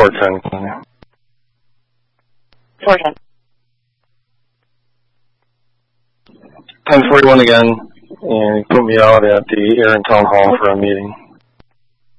410. 410. 1041 again, and put me out at the Aaron Town Hall for a meeting.